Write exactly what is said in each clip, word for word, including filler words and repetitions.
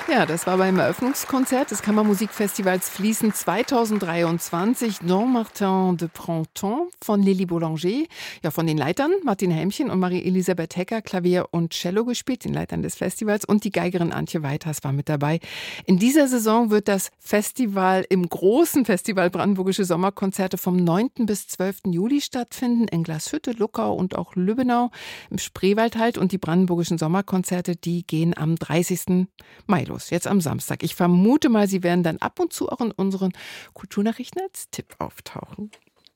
Ja, das war beim Eröffnungskonzert des Kammermusikfestivals Fließen zweitausenddreiundzwanzig Don Martin de Printemps von Lili Boulanger. Ja, von den Leitern Martin Helmchen und Marie-Elisabeth Hecker Klavier und Cello gespielt, den Leitern des Festivals, und die Geigerin Antje Weiters war mit dabei. In dieser Saison wird das Festival im großen Festival Brandenburgische Sommerkonzerte vom neunten bis zwölften Juli stattfinden, in Glashütte, Luckau und auch Lübbenau, im Spreewald halt. Und die Brandenburgischen Sommerkonzerte, die gehen am dreißigsten Mai los. Jetzt am Samstag. Ich vermute mal, sie werden dann ab und zu auch in unseren Kulturnachrichten als Tipp auftauchen.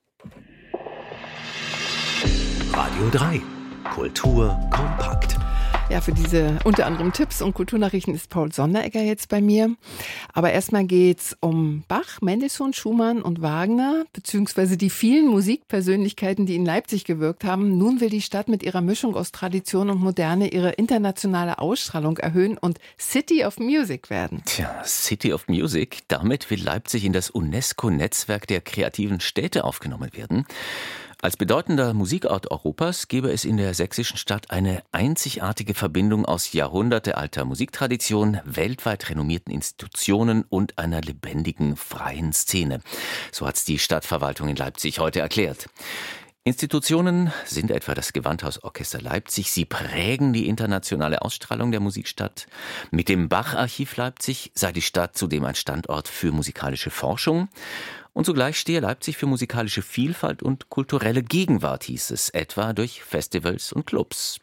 Radio drei. Kultur kompakt. Ja, für diese unter anderem Tipps und Kulturnachrichten ist Paul Sonderegger jetzt bei mir. Aber erstmal geht's um Bach, Mendelssohn, Schumann und Wagner, beziehungsweise die vielen Musikpersönlichkeiten, die in Leipzig gewirkt haben. Nun will die Stadt mit ihrer Mischung aus Tradition und Moderne ihre internationale Ausstrahlung erhöhen und City of Music werden. Tja, City of Music, damit will Leipzig in das UNESCO-Netzwerk der kreativen Städte aufgenommen werden. Als bedeutender Musikort Europas gäbe es in der sächsischen Stadt eine einzigartige Verbindung aus jahrhundertealter Musiktradition, weltweit renommierten Institutionen und einer lebendigen, freien Szene. So hat's die Stadtverwaltung in Leipzig heute erklärt. Institutionen sind etwa das Gewandhausorchester Leipzig. Sie prägen die internationale Ausstrahlung der Musikstadt. Mit dem Bach-Archiv Leipzig sei die Stadt zudem ein Standort für musikalische Forschung. Und zugleich stehe Leipzig für musikalische Vielfalt und kulturelle Gegenwart, hieß es, etwa durch Festivals und Clubs.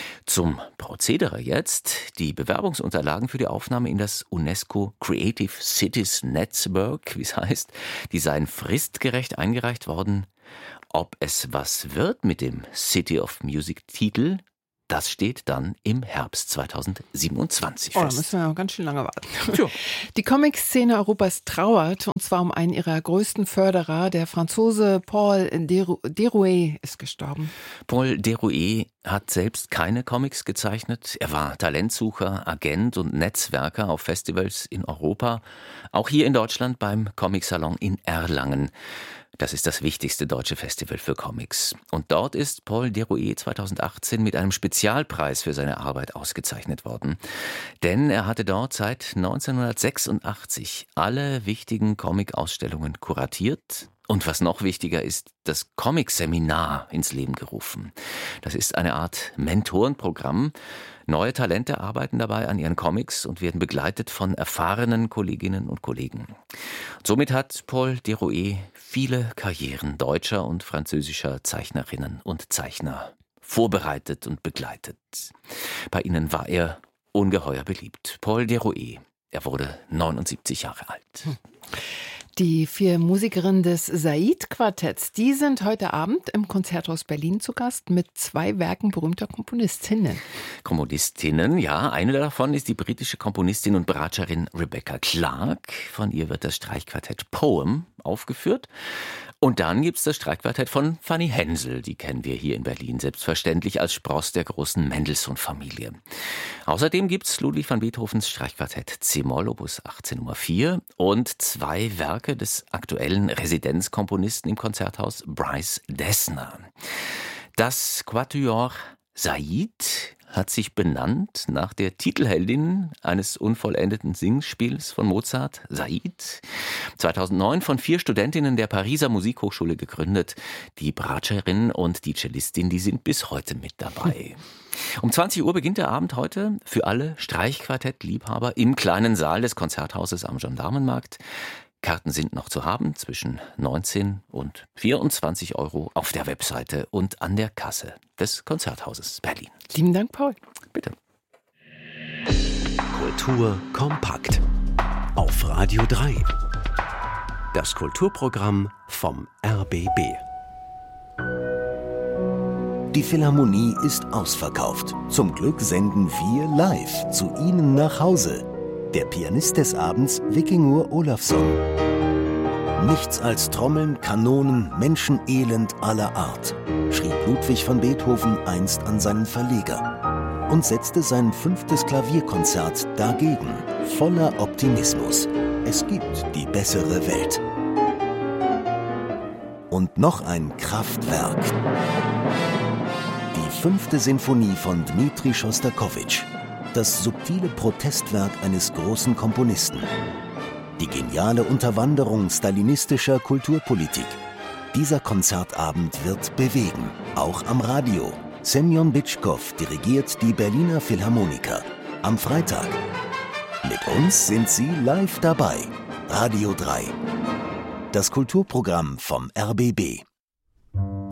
Zum Prozedere jetzt: Die Bewerbungsunterlagen für die Aufnahme in das UNESCO Creative Cities Network, wie es heißt, die seien fristgerecht eingereicht worden. Ob es was wird mit dem City of Music Titel, das steht dann im Herbst zweitausendsiebenundzwanzig fest. Oh, da müssen wir noch ganz schön lange warten. Ja. Die Comic-Szene Europas trauert, und zwar um einen ihrer größten Förderer. Der Franzose Paul Derouet ist gestorben. Paul Derouet hat selbst keine Comics gezeichnet. Er war Talentsucher, Agent und Netzwerker auf Festivals in Europa, auch hier in Deutschland beim Comic-Salon in Erlangen. Das ist das wichtigste deutsche Festival für Comics. Und dort ist Paul Derouet zweitausendachtzehn mit einem Spezialpreis für seine Arbeit ausgezeichnet worden. Denn er hatte dort seit neunzehnhundertsechsundachtzig alle wichtigen Comic-Ausstellungen kuratiert. Und was noch wichtiger ist, das Comic-Seminar ins Leben gerufen. Das ist eine Art Mentorenprogramm. Neue Talente arbeiten dabei an ihren Comics und werden begleitet von erfahrenen Kolleginnen und Kollegen. Somit hat Paul Derouet viele Karrieren deutscher und französischer Zeichnerinnen und Zeichner vorbereitet und begleitet. Bei ihnen war er ungeheuer beliebt. Paul Derouet, er wurde neunundsiebzig Jahre alt. Hm. Die vier Musikerinnen des Said-Quartetts, die sind heute Abend im Konzerthaus Berlin zu Gast mit zwei Werken berühmter Komponistinnen. Komponistinnen, ja. Eine davon ist die britische Komponistin und Bratscherin Rebecca Clark. Von ihr wird das Streichquartett Poem aufgeführt. Und dann gibt's das Streichquartett von Fanny Hensel. Die kennen wir hier in Berlin selbstverständlich als Spross der großen Mendelssohn-Familie. Außerdem gibt's Ludwig van Beethovens Streichquartett C-Moll, Opus achtzehn Nummer vier und zwei Werke des aktuellen Residenzkomponisten im Konzerthaus, Bryce Dessner. Das Quatuor Said hat sich benannt nach der Titelheldin eines unvollendeten Singspiels von Mozart, Said. zweitausendneun von vier Studentinnen der Pariser Musikhochschule gegründet. Die Bratscherin und die Cellistin, die sind bis heute mit dabei. Um zwanzig Uhr beginnt der Abend heute für alle Streichquartett-Liebhaber im kleinen Saal des Konzerthauses am Gendarmenmarkt. Karten sind noch zu haben zwischen neunzehn und vierundzwanzig Euro auf der Webseite und an der Kasse des Konzerthauses Berlin. Lieben Dank, Paul. Bitte. Kultur kompakt auf Radio drei. Das Kulturprogramm vom R B B. Die Philharmonie ist ausverkauft. Zum Glück senden wir live zu Ihnen nach Hause. Der Pianist des Abends, Vikingur Olafsson. Nichts als Trommeln, Kanonen, Menschenelend aller Art, schrieb Ludwig van Beethoven einst an seinen Verleger und setzte sein fünftes Klavierkonzert dagegen, voller Optimismus. Es gibt die bessere Welt. Und noch ein Kraftwerk. Die fünfte Sinfonie von Dmitri Schostakowitsch. Das subtile Protestwerk eines großen Komponisten. Die geniale Unterwanderung stalinistischer Kulturpolitik. Dieser Konzertabend wird bewegen, auch am Radio. Semjon Bitschkow dirigiert die Berliner Philharmoniker. Am Freitag. Mit uns sind Sie live dabei. Radio drei. Das Kulturprogramm vom R B B.